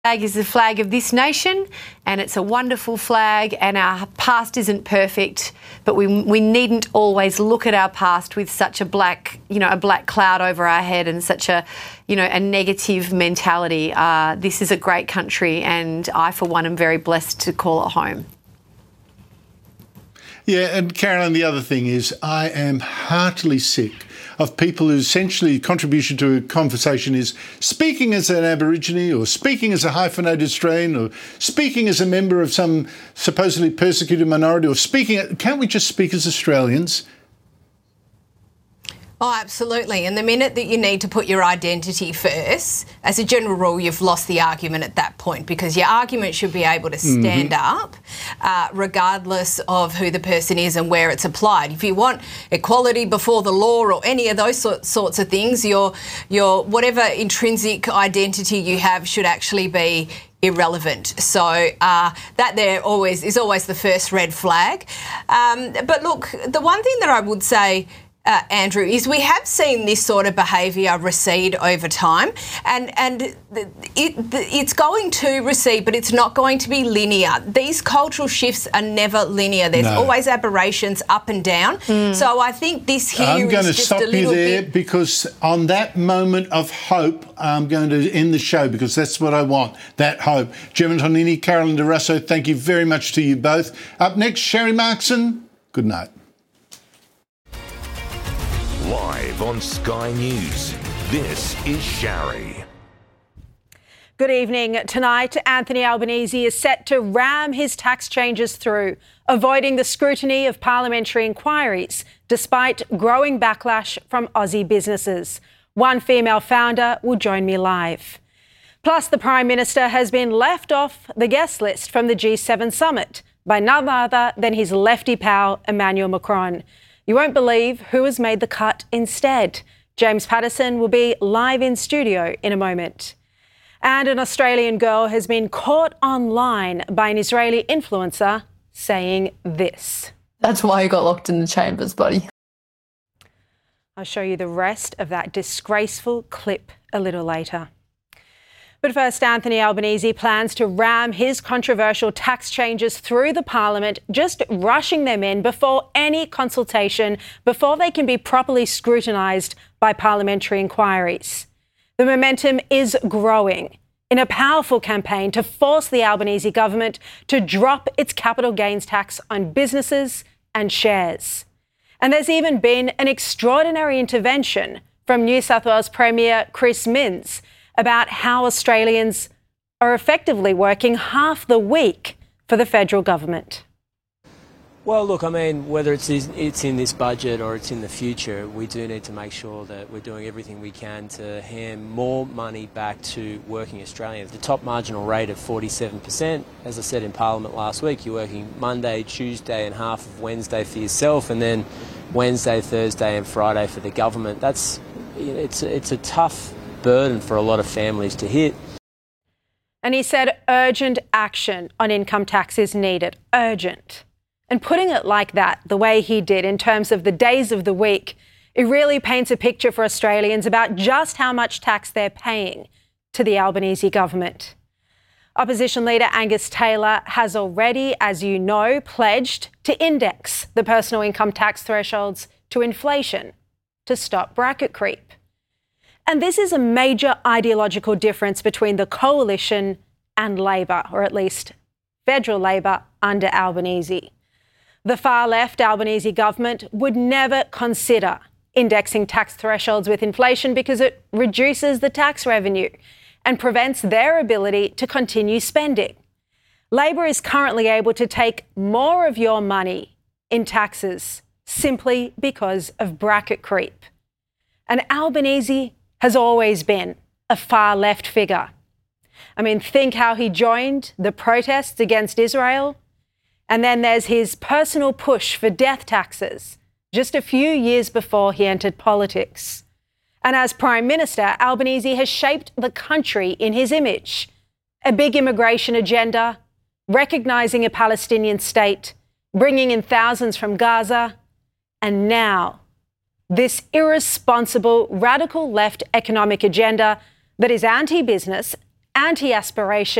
Flag is the flag of this nation, and it's a wonderful flag, and our past isn't perfect, but we needn't always look at our past with such a black cloud over our head and such a negative mentality. This is a great country, and I, for one, am very blessed to call it home. Yeah, and Carolyn, the other thing is I am heartily sick of people whose essentially contribution to a conversation is speaking as an Aborigine or speaking as a hyphenated Australian or speaking as a member of some supposedly persecuted minority or speaking... Can't we just speak as Australians? Oh, absolutely. And the minute that you need to put your identity first, as a general rule, you've lost the argument at that point, because your argument should be able to stand up regardless of who the person is and where it's applied. If you want equality before the law or any of those sorts of things, your whatever intrinsic identity you have should actually be irrelevant. So that there is always the first red flag. But look, the one thing that I would say, Andrew, is we have seen this sort of behaviour recede over time, and it's going to recede, but it's not going to be linear. These cultural shifts are never linear. There's always aberrations up and down. So I think this here I'm going to just stop a little you there bit... because on that moment of hope, I'm going to end the show because that's what I want, that hope. Gemma Tonini, Carolyn Di Russo, thank you very much to you both. Up next, Sherry Markson. Good night. Live on Sky News, this is Sherry. Good evening. Tonight, Anthony Albanese is set to ram his tax changes through, avoiding the scrutiny of parliamentary inquiries, despite growing backlash from Aussie businesses. One female founder will join me live. Plus, the Prime Minister has been left off the guest list from the G7 summit by none other than his lefty pal, Emmanuel Macron. You won't believe who has made the cut instead. James Patterson will be live in studio in a moment. And an Australian girl has been caught online by an Israeli influencer saying this. That's why you got locked in the chambers, buddy. I'll show you the rest of that disgraceful clip a little later. But first, Anthony Albanese plans to ram his controversial tax changes through the Parliament, just rushing them in before any consultation, before they can be properly scrutinised by parliamentary inquiries. The momentum is growing in a powerful campaign to force the Albanese government to drop its capital gains tax on businesses and shares. And there's even been an extraordinary intervention from New South Wales Premier Chris Minns about how Australians are effectively working half the week for the federal government. Well, look, I mean, whether it's in this budget or it's in the future, we do need to make sure that we're doing everything we can to hand more money back to working Australians. The top marginal rate of 47%, as I said in Parliament last week, you're working Monday, Tuesday and half of Wednesday for yourself, and then Wednesday, Thursday and Friday for the government. It's a tough burden for a lot of families to hit. And he said urgent action on income tax is needed. Urgent. And putting it like that, the way he did in terms of the days of the week, it really paints a picture for Australians about just how much tax they're paying to the Albanese government. Opposition leader Angus Taylor has already, as you know, pledged to index the personal income tax thresholds to inflation to stop bracket creep. And this is a major ideological difference between the coalition and Labor, or at least federal Labor under Albanese. The far-left Albanese government would never consider indexing tax thresholds with inflation because it reduces the tax revenue and prevents their ability to continue spending. Labor is currently able to take more of your money in taxes simply because of bracket creep. And Albanese has always been a far-left figure. I mean, think how he joined the protests against Israel. And then there's his personal push for death taxes just a few years before he entered politics. And as Prime Minister, Albanese has shaped the country in his image. A big immigration agenda, recognising a Palestinian state, bringing in thousands from Gaza, and now this irresponsible, radical left economic agenda that is anti-business anti-aspiration